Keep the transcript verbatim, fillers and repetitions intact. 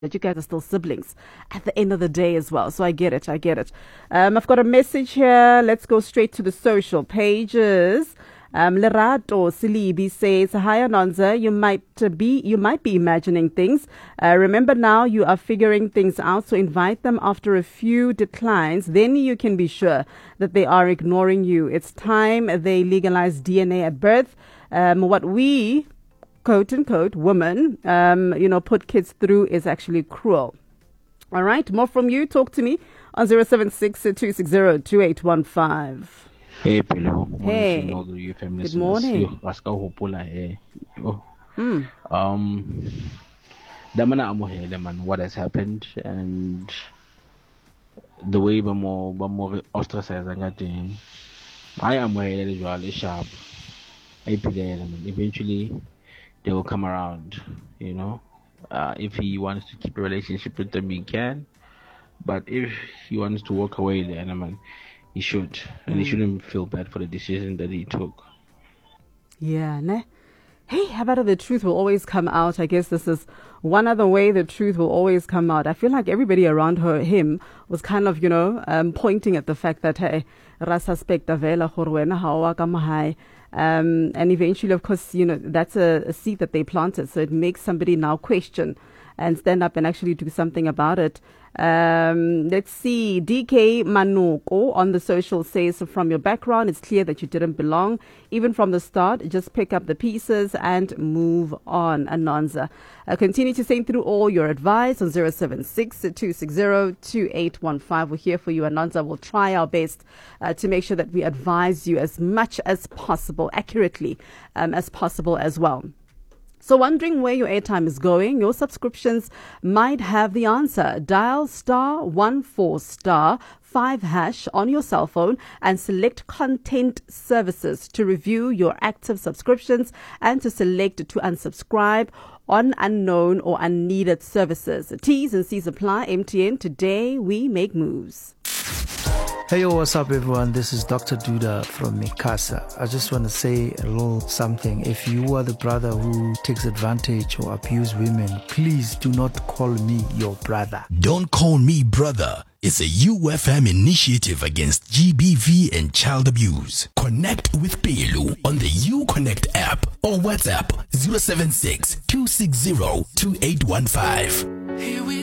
that you guys are still siblings at the end of the day as well. So I get it. I get it. Um, I've got a message here. Let's go straight to the social pages. Um, Lerato Silibi says, "Hi Anonza, you might be you might be imagining things. Uh, remember now you are figuring things out. So invite them after a few declines. Then you can be sure that they are ignoring you. It's time they legalize D N A at birth. Um, what we, quote unquote, women, um, you know, put kids through is actually cruel." All right, more from you. Talk to me on zero seven six two six zero two eight one five. Hey, Pilo. Hey. Good morning. Oh. Mm. Um, Damana Amohe, man, what has happened and the way more, more ostracized and getting. I am really sharp. Eventually, they will come around, you know. Uh, if he wants to keep a relationship with them, he can. But if he wants to walk away, then man, he should, and mm. he shouldn't feel bad for the decision that he took. Yeah, ne? Hey, how about the truth will always come out? I guess this is one other way the truth will always come out. I feel like everybody around her, him, was kind of, you know, um, pointing at the fact that, hey, ra suspecta vela horwena hawa kamahai. Um, and eventually, of course, you know, that's a, a seed that they planted. So it makes somebody now question and stand up and actually do something about it. Um, let's see. D K Manuko on the social says, "From your background, it's clear that you didn't belong. Even from the start, just pick up the pieces and move on." Anonza. Uh, continue to send through all your advice on zero seven six two six zero two eight one five. We're here for you, Anonza. We'll try our best uh, to make sure that we advise you as much as possible, accurately um, as possible as well. So wondering where your airtime is going? Your subscriptions might have the answer. Dial star one four star five hash on your cell phone and select content services to review your active subscriptions and to select to unsubscribe on unknown or unneeded services. T's and C's apply. M T N, today we make moves. Hey, yo, what's up, everyone? This is Doctor Duda from Mikasa. I just want to say a little something. If you are the brother who takes advantage or abuse women, please do not call me your brother. Don't Call Me Brother. It's a U F M initiative against G B V and child abuse. Connect with Pelu on the UConnect app or WhatsApp zero seven six two six zero two eight one five.